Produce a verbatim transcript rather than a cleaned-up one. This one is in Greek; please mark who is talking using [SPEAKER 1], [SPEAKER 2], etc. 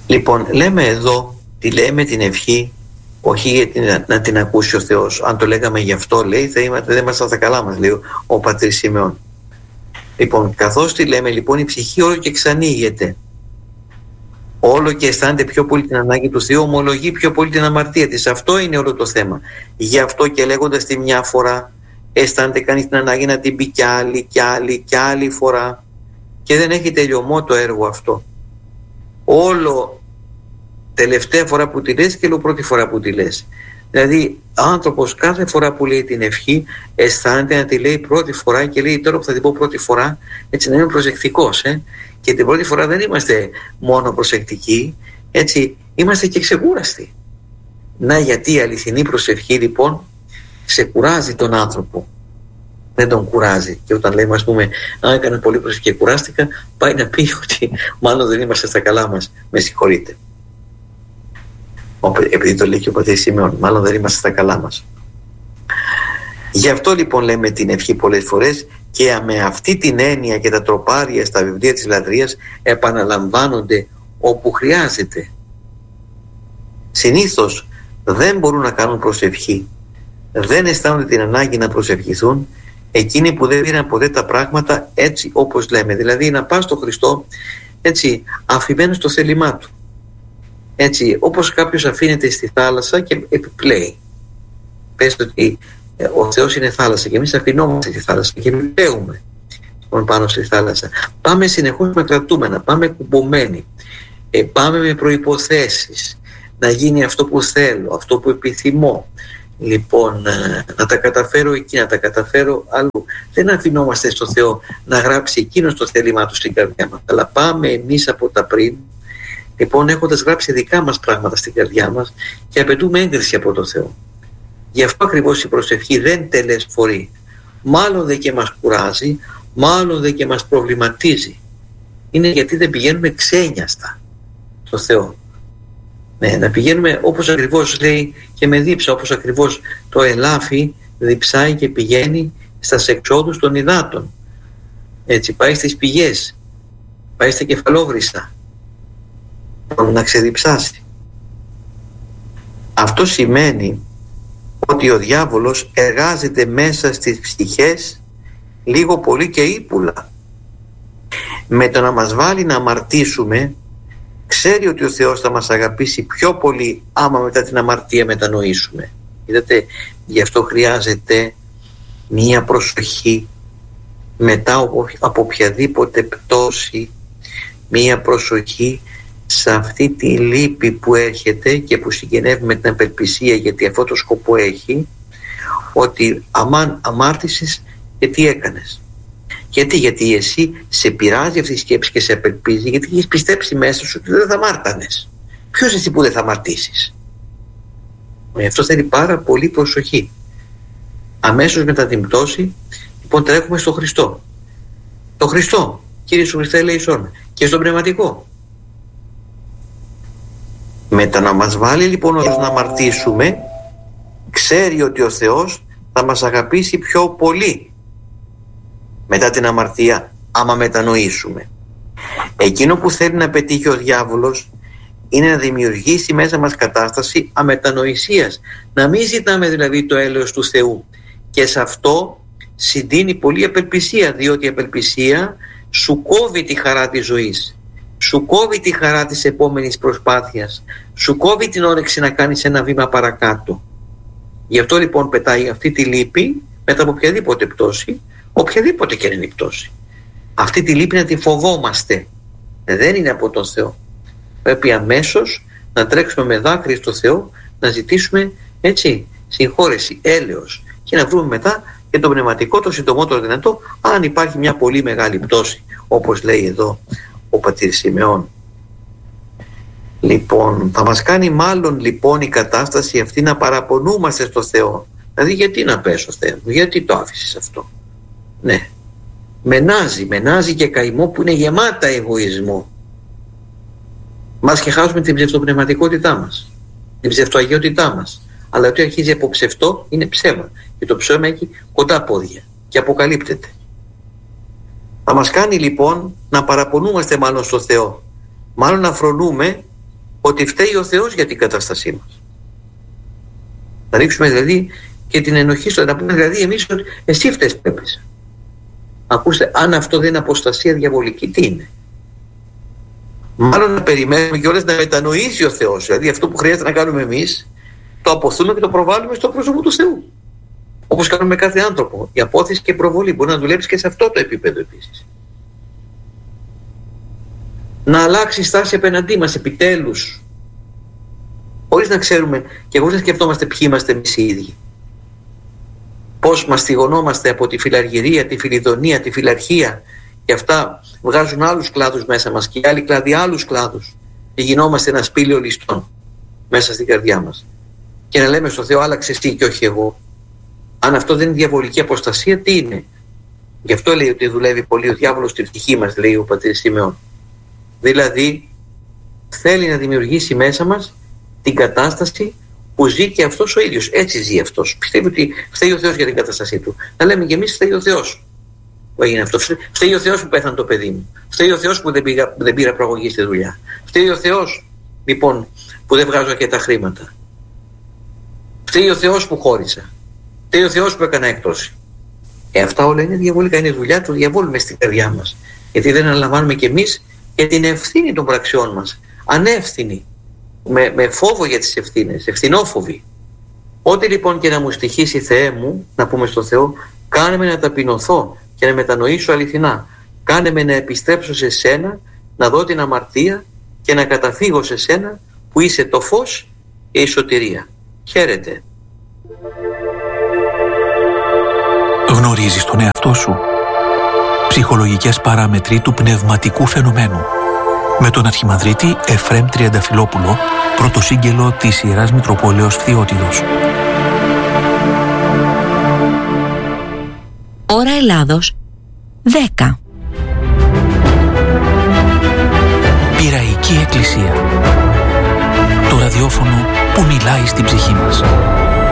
[SPEAKER 1] Λοιπόν, λέμε εδώ, τη λέμε την ευχή, όχι γιατί να, να την ακούσει ο Θεός. Αν το λέγαμε γι' αυτό, λέει, θα είμαστε, δεν ήμασταν στα καλά μας, λέει ο πατήρ Σιμεών. Λοιπόν, καθώς τη λέμε, λοιπόν, η ψυχή όλο και εξανοίγεται. Όλο και αισθάνεται πιο πολύ την ανάγκη του Θεού, ομολογεί πιο πολύ την αμαρτία της. Αυτό είναι όλο το θέμα. Γι' αυτό και λέγοντας τη μια φορά, αισθάνεται κανείς την ανάγκη να την πει κι άλλη, κι άλλη, κι άλλη φορά. Και δεν έχει τελειωμό το έργο αυτό. Όλο τελευταία φορά που τη λες και όλο πρώτη φορά που τη λες. Δηλαδή, ο άνθρωπος κάθε φορά που λέει την ευχή, αισθάνεται να τη λέει πρώτη φορά και λέει τώρα που θα την πω πρώτη φορά, έτσι να είμαι προσεκτικός. Ε? Και την πρώτη φορά δεν είμαστε μόνο προσεκτικοί, έτσι είμαστε και ξεκούραστοι. Να, γιατί η αληθινή προσευχή λοιπόν ξεκουράζει τον άνθρωπο. Δεν τον κουράζει. Και όταν λέμε, ας πούμε, αν έκανα πολύ προσευχή και κουράστηκα, πάει να πει ότι μάλλον δεν είμαστε στα καλά μας. Με συγχωρείτε. Επειδή το λέει και ο πατήρ Σιμεών, μάλλον δεν είμαστε στα καλά μας. Γι' αυτό λοιπόν λέμε την ευχή πολλές φορές και με αυτή την έννοια και τα τροπάρια στα βιβλία της λατρείας επαναλαμβάνονται όπου χρειάζεται. Συνήθως δεν μπορούν να κάνουν προσευχή, δεν αισθάνονται την ανάγκη να προσευχηθούν εκείνοι που δεν πήραν ποτέ τα πράγματα έτσι όπως λέμε, δηλαδή να πας στον Χριστό έτσι αφημένος στο θέλημά του, έτσι όπως κάποιος αφήνεται στη θάλασσα και επιπλέει. Πες ότι ο Θεός είναι θάλασσα και εμείς αφινόμαστε στη θάλασσα και επιπλέουμε πάνω στη θάλασσα. Πάμε συνεχώς με κρατούμενα, πάμε κουμπωμένοι, ε, πάμε με προϋποθέσεις να γίνει αυτό που θέλω, αυτό που επιθυμώ. Λοιπόν, να τα καταφέρω εκεί, να τα καταφέρω αλλού. Δεν αφινόμαστε στο Θεό να γράψει εκείνο το θέλημά του στην καρδιά μας, αλλά πάμε εμείς από τα πριν, λοιπόν, έχοντας γράψει δικά μας πράγματα στην καρδιά μας και απαιτούμε έγκριση από τον Θεό. Γι' αυτό ακριβώς η προσευχή δεν τελεσφορεί. Μάλλον δεν και μας κουράζει, μάλλον δεν και μας προβληματίζει. Είναι γιατί δεν πηγαίνουμε ξένιαστα στο Θεό. Ναι, να πηγαίνουμε όπως ακριβώς λέει και με δίψα, όπως ακριβώς το ελάφι διψάει και πηγαίνει στα εξόδους των υδάτων. Έτσι, πάει στις πηγές, πάει στα κεφαλόβριστα, να ξεδιψάσει. Αυτό σημαίνει ότι ο διάβολος εργάζεται μέσα στις ψυχές λίγο πολύ και ύπουλα. Με το να μας βάλει να αμαρτήσουμε, ξέρει ότι ο Θεός θα μας αγαπήσει πιο πολύ άμα μετά την αμαρτία μετανοήσουμε. Είδατε, γι' αυτό χρειάζεται μία προσοχή μετά από οποιαδήποτε πτώση, μία προσοχή σε αυτή τη λύπη που έρχεται και που συγγενεύει με την απελπισία, γιατί αυτό το σκοπό έχει, ότι αμάν αμάρτησες και τι έκανες. Γιατί, γιατί εσύ σε πειράζει αυτή η σκέψη και σε απελπίζει, γιατί έχεις πιστέψει μέσα σου ότι δεν θα αμάρτανες. Ποιος εσύ που δεν θα αμαρτήσεις. Αυτό θέλει πάρα πολύ προσοχή. Αμέσως μετά την πτώση, λοιπόν, τρέχουμε στο Χριστό. Το Χριστό, Κύριε σου Χριστέ ελέησόν, και στον πνευματικό. Μετά να μας βάλει λοιπόν να αμαρτήσουμε, ξέρει ότι ο Θεός θα μας αγαπήσει πιο πολύ μετά την αμαρτία, άμα μετανοήσουμε. Εκείνο που θέλει να πετύχει ο διάβολος είναι να δημιουργήσει μέσα μας κατάσταση αμετανοησίας, να μην ζητάμε δηλαδή το έλεος του Θεού, και σε αυτό συντείνει πολύ απελπισία, διότι η απελπισία σου κόβει τη χαρά της ζωής, σου κόβει τη χαρά της επόμενης προσπάθειας, σου κόβει την όρεξη να κάνεις ένα βήμα παρακάτω. Γι' αυτό λοιπόν πετάει αυτή τη λύπη μετά από οποιαδήποτε πτώση, οποιαδήποτε και είναι η πτώση. Αυτή τη λύπη να τη φοβόμαστε. Δεν είναι από τον Θεό. Πρέπει αμέσως να τρέξουμε με δάκρυ στο Θεό, να ζητήσουμε έτσι συγχώρεση, έλεος, και να βρούμε μετά και το πνευματικό το συντομότερο δυνατό, αν υπάρχει μια πολύ μεγάλη πτώση, όπως λέει εδώ ο πατήρ Σιμεών. Λοιπόν, θα μας κάνει μάλλον λοιπόν η κατάσταση αυτή να παραπονούμαστε στο Θεό. Δηλαδή, γιατί να πέσω Θεέ μου, γιατί το άφησες αυτό. Ναι, μενάζει, μενάζει και καημό που είναι γεμάτα εγωισμό. Μας και χάσουμε την ψευτοπνευματικότητά μας, την ψευτοαγιότητά μας. Αλλά ότι αρχίζει από ψευτό είναι ψέμα, και το ψέμα έχει κοντά πόδια και αποκαλύπτεται. Θα μας κάνει λοιπόν να παραπονούμαστε μάλλον στο Θεό, μάλλον να φρονούμε ότι φταίει ο Θεός για την κατάστασή μας. Να ρίξουμε δηλαδή και την ενοχή στο, να πούμε δηλαδή εμείς ότι εσύ φταίς που έπεσα. Ακούστε, αν αυτό δεν είναι αποστασία διαβολική, τι είναι? Μάλλον να περιμένουμε κιόλας να μετανοήσει ο Θεός. Δηλαδή αυτό που χρειάζεται να κάνουμε εμείς, το αποθούμε και το προβάλλουμε στο πρόσωπο του Θεού. Όπως κάνουμε με κάθε άνθρωπο. Η απόθεση και η προβολή μπορεί να δουλέψει και σε αυτό το επίπεδο επίσης. Να αλλάξει η στάση απέναντί μας επιτέλους. Χωρίς να ξέρουμε και χωρίς να σκεφτόμαστε ποιοι είμαστε εμείς οι ίδιοι. Πώς μαστιγωνόμαστε από τη φιλαργυρία, τη φιλιδονία, τη φιλαρχία, και αυτά βγάζουν άλλους κλάδους μέσα μας και οι άλλοι κλάδοι άλλους κλάδους, και γινόμαστε ένα σπήλαιο ληστών μέσα στην καρδιά μας. Και να λέμε στο Θεό, άλλαξε εσύ και όχι εγώ. Αν αυτό δεν είναι διαβολική αποστασία, τι είναι? Γι' αυτό λέει ότι δουλεύει πολύ ο διάβολος στη ψυχή μας, λέει ο πατήρ Σιμεών. Δηλαδή θέλει να δημιουργήσει μέσα μας την κατάσταση που ζει και αυτός ο ίδιος. Έτσι ζει αυτός. Πιστεύει ότι φταίει ο Θεός για την κατάστασή του. Να λέμε και εμείς, φταίει ο Θεός που έγινε αυτό. Φταίει ο Θεός που πέθανε το παιδί μου. Φταίει ο Θεός που δεν, πήγα, δεν πήρα προαγωγή στη δουλειά. Φταίει ο Θεός λοιπόν που δεν βγάζω και τα χρήματα. Φταίει ο Θεός που χώρισα. Φταίει ο Θεός που έκανα έκτωση. Ε, αυτά όλα είναι διαβολικά. Είναι δουλειά του διαβόλου μες στην καρδιά μας. Γιατί δεν αναλαμβάνουμε κι εμείς και την ευθύνη των πραξιών μας. Ανεύθυνη. Με, με φόβο για τις ευθύνες. Ευθυνόφοβοι. Ό,τι λοιπόν και να μου στοιχήσει, Θεέ μου, να πούμε στο Θεό, κάνε με να ταπεινωθώ και να μετανοήσω αληθινά. Κάνε με να επιστρέψω σε σένα, να δω την αμαρτία και να καταφύγω σε σένα που είσαι το φως και η σωτηρία. Χαίρετε.
[SPEAKER 2] Γνωρίζεις τον εαυτό σου? Ψυχολογικές παράμετροι του πνευματικού φαινομένου. Με τον Αρχιμανδρίτη Εφραίμ Τριανταφυλόπουλο, πρωτοσύγγελο της Ιεράς Μητροπόλεως Φθιώτιδος.
[SPEAKER 3] Ώρα Ελλάδος δέκα.
[SPEAKER 2] Πειραϊκή Εκκλησία. Το ραδιόφωνο που μιλάει στην ψυχή μας.